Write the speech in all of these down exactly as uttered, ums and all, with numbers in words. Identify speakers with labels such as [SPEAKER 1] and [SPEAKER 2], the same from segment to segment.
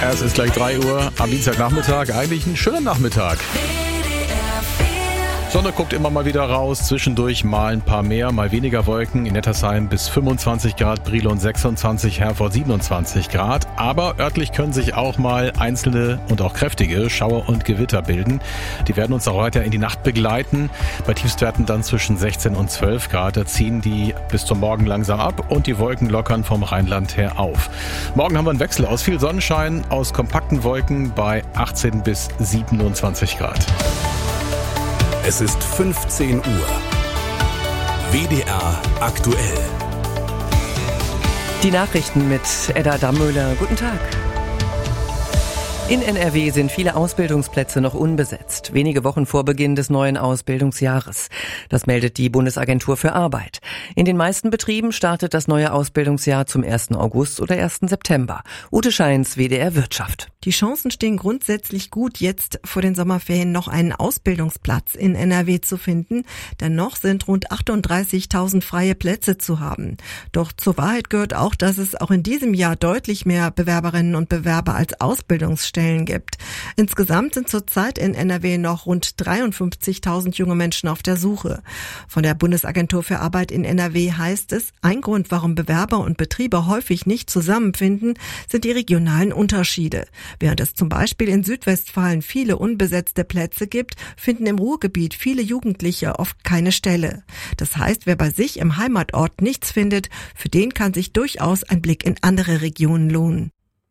[SPEAKER 1] Es ist gleich drei Uhr am Dienstagnachmittag. Eigentlich ein schöner Nachmittag. Sonne guckt immer mal wieder raus, zwischendurch mal ein paar mehr, mal weniger Wolken. In Nettersheim bis fünfundzwanzig Grad, Brilon sechsundzwanzig, Herford siebenundzwanzig Grad. Aber örtlich können sich auch mal einzelne und auch kräftige Schauer und Gewitter bilden. Die werden uns auch heute in die Nacht begleiten. Bei Tiefstwerten dann zwischen sechzehn und zwölf Grad. Da ziehen die bis zum Morgen langsam ab und die Wolken lockern vom Rheinland her auf. Morgen haben wir einen Wechsel aus viel Sonnenschein, aus kompakten Wolken bei achtzehn bis siebenundzwanzig Grad.
[SPEAKER 2] Es ist fünfzehn Uhr. W D R aktuell.
[SPEAKER 3] Die Nachrichten mit Edda Dammöhler. Guten Tag. In N R W sind viele Ausbildungsplätze noch unbesetzt, wenige Wochen vor Beginn des neuen Ausbildungsjahres. Das meldet die Bundesagentur für Arbeit. In den meisten Betrieben startet das neue Ausbildungsjahr zum ersten August oder ersten September. Ute Scheins, W D R Wirtschaft.
[SPEAKER 4] Die Chancen stehen grundsätzlich gut, jetzt vor den Sommerferien noch einen Ausbildungsplatz in N R W zu finden. Denn noch sind rund achtunddreißigtausend freie Plätze zu haben. Doch zur Wahrheit gehört auch, dass es auch in diesem Jahr deutlich mehr Bewerberinnen und Bewerber als Ausbildungsstellen gibt. Insgesamt sind zurzeit in N R W noch rund dreiundfünfzigtausend junge Menschen auf der Suche. Von der Bundesagentur für Arbeit in N R W heißt es, ein Grund, warum Bewerber und Betriebe häufig nicht zusammenfinden, sind die regionalen Unterschiede. Während es zum Beispiel in Südwestfalen viele unbesetzte Plätze gibt, finden im Ruhrgebiet viele Jugendliche oft keine Stelle. Das heißt, wer bei sich im Heimatort nichts findet, für den kann sich durchaus ein Blick in andere Regionen lohnen.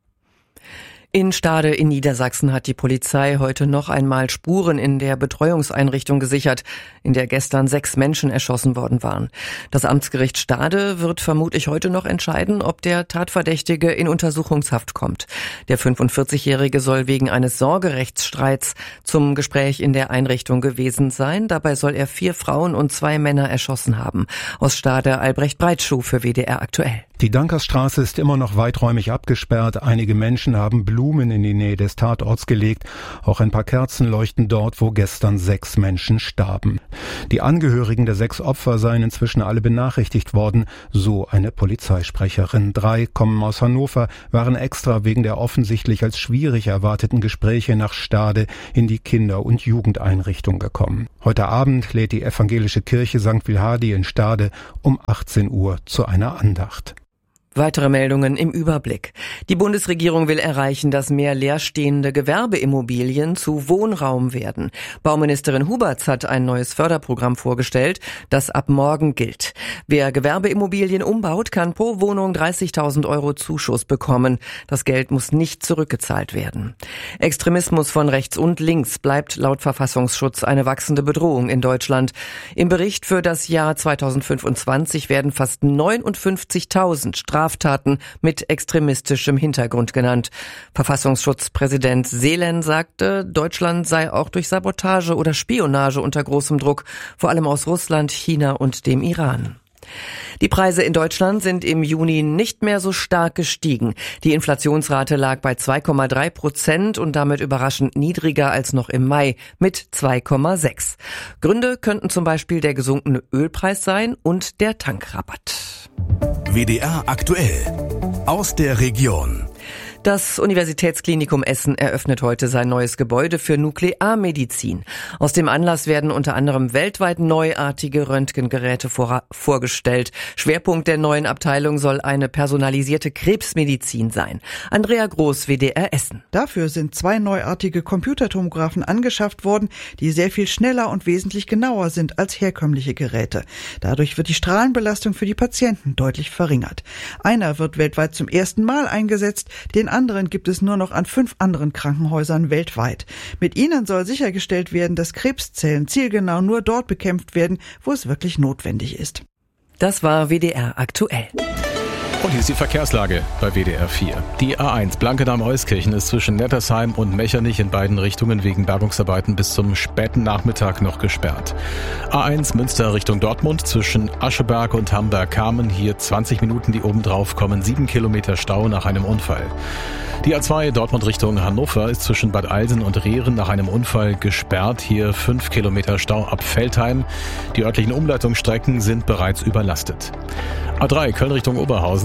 [SPEAKER 3] In Stade in Niedersachsen hat die Polizei heute noch einmal Spuren in der Betreuungseinrichtung gesichert, in der gestern sechs Menschen erschossen worden waren. Das Amtsgericht Stade wird vermutlich heute noch entscheiden, ob der Tatverdächtige in Untersuchungshaft kommt. Der fünfundvierzigjährige soll wegen eines Sorgerechtsstreits zum Gespräch in der Einrichtung gewesen sein. Dabei soll er vier Frauen und zwei Männer erschossen haben. Aus Stade Albrecht Breitschuh für W D R aktuell.
[SPEAKER 5] Die Dankersstraße ist immer noch weiträumig abgesperrt. Einige Menschen haben Blumen in die Nähe des Tatorts gelegt. Auch ein paar Kerzen leuchten dort, wo gestern sechs Menschen starben. Die Angehörigen der sechs Opfer seien inzwischen alle benachrichtigt worden, so eine Polizeisprecherin. Drei kommen aus Hannover, waren extra wegen der offensichtlich als schwierig erwarteten Gespräche nach Stade in die Kinder- und Jugendeinrichtung gekommen. Heute Abend lädt die evangelische Kirche Sankt Wilhardi in Stade um achtzehn Uhr zu einer Andacht.
[SPEAKER 3] Weitere Meldungen im Überblick. Die Bundesregierung will erreichen, dass mehr leerstehende Gewerbeimmobilien zu Wohnraum werden. Bauministerin Huberts hat ein neues Förderprogramm vorgestellt, das ab morgen gilt. Wer Gewerbeimmobilien umbaut, kann pro Wohnung dreißigtausend Euro Zuschuss bekommen. Das Geld muss nicht zurückgezahlt werden. Extremismus von rechts und links bleibt laut Verfassungsschutz eine wachsende Bedrohung in Deutschland. Im Bericht für das Jahr zweitausendfünfundzwanzig werden fast neunundfünfzigtausend Straftaten Straftaten mit extremistischem Hintergrund genannt. Verfassungsschutzpräsident Seelen sagte, Deutschland sei auch durch Sabotage oder Spionage unter großem Druck, vor allem aus Russland, China und dem Iran. Die Preise in Deutschland sind im Juni nicht mehr so stark gestiegen. Die Inflationsrate lag bei zwei Komma drei Prozent und damit überraschend niedriger als noch im Mai mit zwei Komma sechs. Gründe könnten zum Beispiel der gesunkene Ölpreis sein und der Tankrabatt.
[SPEAKER 2] W D R aktuell. Aus der Region.
[SPEAKER 3] Das Universitätsklinikum Essen eröffnet heute sein neues Gebäude für Nuklearmedizin. Aus dem Anlass werden unter anderem weltweit neuartige Röntgengeräte vor, vorgestellt. Schwerpunkt der neuen Abteilung soll eine personalisierte Krebsmedizin sein. Andrea Groß, W D R Essen.
[SPEAKER 6] Dafür sind zwei neuartige Computertomographen angeschafft worden, die sehr viel schneller und wesentlich genauer sind als herkömmliche Geräte. Dadurch wird die Strahlenbelastung für die Patienten deutlich verringert. Einer wird weltweit zum ersten Mal eingesetzt, den anderen gibt es nur noch an fünf anderen Krankenhäusern weltweit. Mit ihnen soll sichergestellt werden, dass Krebszellen zielgenau nur dort bekämpft werden, wo es wirklich notwendig ist.
[SPEAKER 3] Das war W D R aktuell.
[SPEAKER 1] Und hier ist die Verkehrslage bei W D R vier. Die A eins Blankenheim-Euskirchen ist zwischen Nettersheim und Mechernich in beiden Richtungen wegen Bergungsarbeiten bis zum späten Nachmittag noch gesperrt. A eins Münster Richtung Dortmund zwischen Ascheberg und Hamburg-Kamen. Hier zwanzig Minuten, die obendrauf kommen. Sieben Kilometer Stau nach einem Unfall. Die A zwei Dortmund Richtung Hannover ist zwischen Bad Eilsen und Rehren nach einem Unfall gesperrt. Hier fünf Kilometer Stau ab Veltheim. Die örtlichen Umleitungsstrecken sind bereits überlastet. A drei Köln Richtung Oberhausen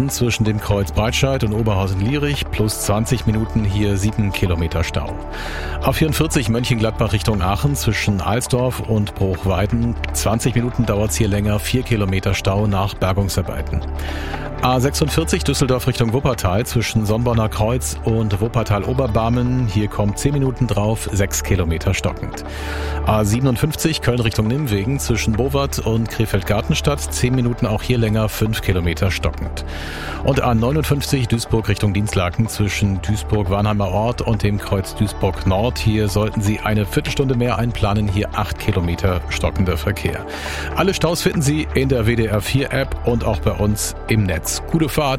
[SPEAKER 1] Aachen zwischen dem Kreuz Breitscheid und Oberhausen-Lierich plus zwanzig Minuten, hier sieben Kilometer Stau. A vierundvierzig Mönchengladbach Richtung Aachen zwischen Alsdorf und Bruchweiden. zwanzig Minuten dauert's hier länger, vier Kilometer Stau nach Bergungsarbeiten. A sechsundvierzig Düsseldorf Richtung Wuppertal zwischen Somborner Kreuz und Wuppertal-Oberbarmen. Hier kommt zehn Minuten drauf, sechs Kilometer stockend. A siebenundfünfzig Köln Richtung Nimwegen zwischen Bowart und Krefeld-Gartenstadt. zehn Minuten auch hier länger, fünf Kilometer stockend. Und A neunundfünfzig Duisburg Richtung Dienstlaken zwischen Duisburg-Warnheimer Ort und dem Kreuz Duisburg Nord. Hier sollten Sie eine Viertelstunde mehr einplanen. Hier acht Kilometer stockender Verkehr. Alle Staus finden Sie in der W D R vier App und auch bei uns im Netz. Gute Fahrt.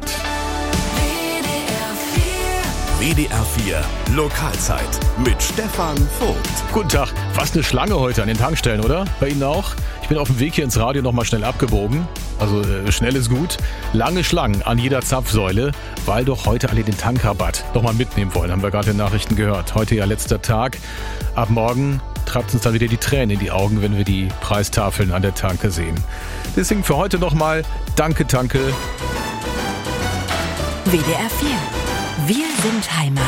[SPEAKER 2] W D R vier Lokalzeit mit Stefan Vogt.
[SPEAKER 1] Guten Tag. Was eine Schlange heute an den Tankstellen, oder? Bei Ihnen auch? Ich bin auf dem Weg hier ins Radio nochmal schnell abgebogen. Also äh, schnell ist gut. Lange Schlangen an jeder Zapfsäule, weil doch heute alle den Tankrabatt nochmal mitnehmen wollen. Haben wir gerade in den Nachrichten gehört. Heute ja letzter Tag. Ab morgen treibt uns dann wieder die Tränen in die Augen, wenn wir die Preistafeln an der Tanke sehen. Deswegen für heute nochmal Danke, Tanke.
[SPEAKER 7] W D R vier. Wir sind Heimat.